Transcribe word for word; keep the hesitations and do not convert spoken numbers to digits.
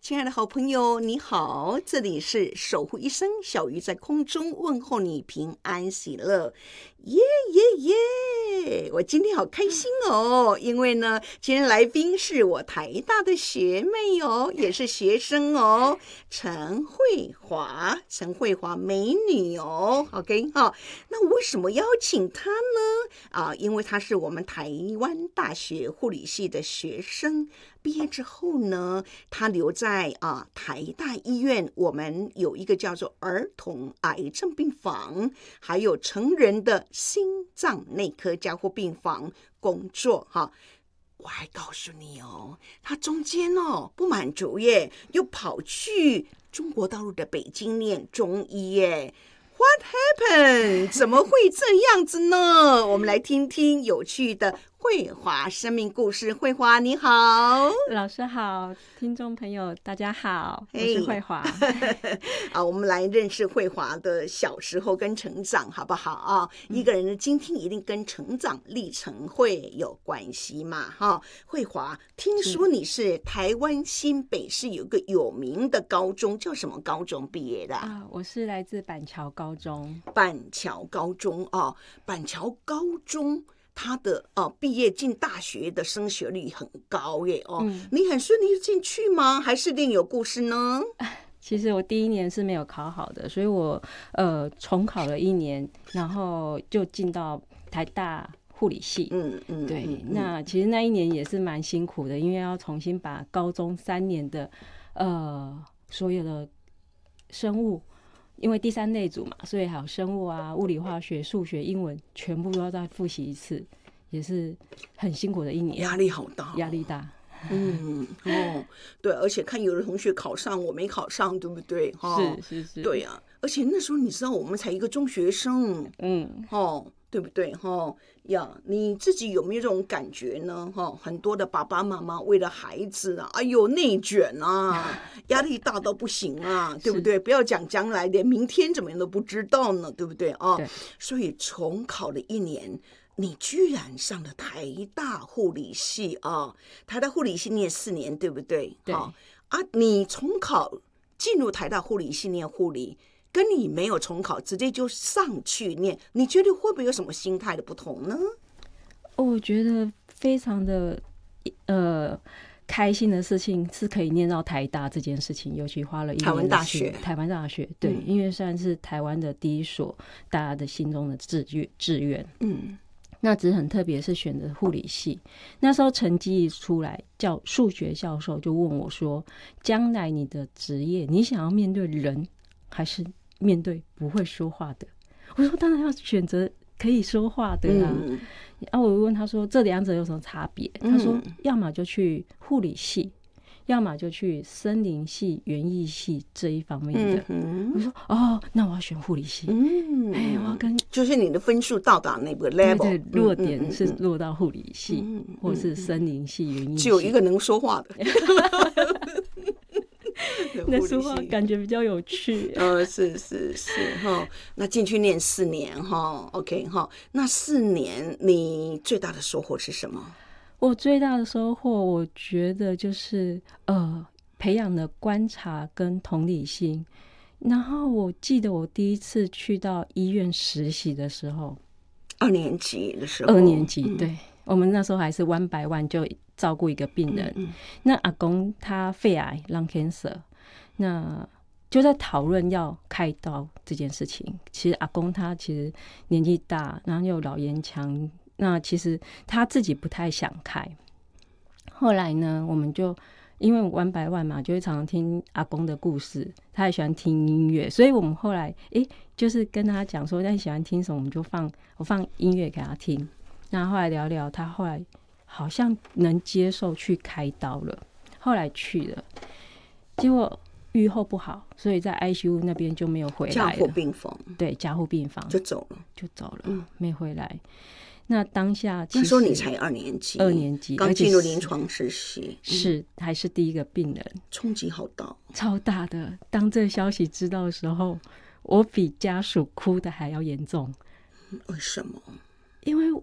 亲爱的好朋友，你好，这里是守护一生，小鱼在空中问候你平安喜乐，耶耶耶！我今天好开心哦，因为呢，今天来宾是我台大的学妹哦，也是学生哦，陈慧华，陈慧华美女哦 ，OK 哈、哦，那我为什么邀请她呢？啊，因为她是我们台湾大学护理系的学生。毕业之后呢，他留在啊台大医院，我们有一个叫做儿童癌症病房，还有成人的心脏内科加护病房工作哈。我还告诉你哦，他中间哦不满足耶，又跑去中国大陆的北京念中医耶。What happened？ 怎么会这样子呢？我们来听听有趣的慧华生命故事。慧华你好。 老师好，听众朋友大家好，我是慧华。 啊，我们来认识慧华的小时候跟成长好不好啊？嗯、一个人的今天一定跟成长历程会有关系嘛哈。慧华，听说你是台湾新北市有一个有名的高中，叫什么高中毕业的 啊, 啊？我是来自板桥高中。 板桥高中啊，板桥高中。他的哦，毕业进大学的升学率很高耶哦、嗯，你很顺利进去吗？还是另有故事呢？ 其实我第一年是没有考好的，所以我呃重考了一年，然后就进到台大护理系。嗯嗯，对嗯。那其实那一年也是蛮辛苦的，因为要重新把高中三年的呃所有的生物。因为第三类组嘛，所以还有生物啊、物理、化学、数学、英文，全部都要再复习一次，也是很辛苦的一年， 压力好大、哦， 压力大。 嗯哦，对，而且看有的同学考上，我没考上，对不对？ 哦、是是是， 对啊。而且那时候你知道，我们才一个中学生，嗯，哦，对不对？哈呀，你自己有没有这种感觉呢？哈，很多的爸爸妈妈为了孩子啊，哎呦内卷啊，压力大到不行啊，对不对？不要讲将来，连明天怎么样都不知道呢，对不对啊？对。所以重考了一年。你居然上了台大护理系啊！台大护理系念四年，对不对？ 对。 啊，你重考进入台大护理系念护理，跟你没有重考直接就上去念，你觉得会不会有什么心态的不同呢？ 我觉得非常的呃开心的事情是可以念到台大这件事情，尤其花了一年的台湾大学， 台湾大学对、嗯，因为算是台湾的第一所大家的心中的志愿志愿，嗯。那只是很特别，是选择护理系。那时候成绩一出来，教数学教授就问我说：“将来你的职业，你想要面对人，还是面对不会说话的？”我说：“当然要选择可以说话的啊。嗯”然后我问他说：“这两者有什么差别？”他说：“要么就去护理系。”要么就去森林系、园艺系这一方面的。嗯、我说哦，那我要选护理系。嗯，哎，我要跟就是你的分数到达那个 level， 对对，落点是落到护理系、嗯、或是森林系、园艺系。 只有一个能说话的。 那说话感觉比较有趣。 呃，是是是哈，那进去念四年哈 ，OK 哈，那四年你最大的收获是什么？ 我最大的收获，我觉得就是呃，培养了观察跟同理心。然后我记得我第一次去到医院实习的时候， 二年级的时候， 二年级，嗯、对，我们那时候还是 one by one 就照顾一个病人。嗯嗯那阿公他肺癌 lung cancer， 那就在讨论要开刀这件事情。其实阿公他其实年纪大，然后又老烟枪。那其实他自己不太想开，后来呢，我们就因为one by one嘛，就会常常听阿公的故事，他也喜欢听音乐，所以我们后来诶，就是跟他讲说，那你喜欢听什么，我们就放我放音乐给他听。然后后来聊聊，他后来好像能接受去开刀了，后来去了，结果预后不好，所以在 I C U 那边就没有回来了。 加护病房， 对，加护病房就走了， 就走了，嗯、没回来。那当下那时候你才二年级， 二年级刚进入临床实习， 是、嗯、还是第一个病人， 冲击好大， 超大的。当这个消息知道的时候，我比家属哭的还要严重。 为什么？ 因为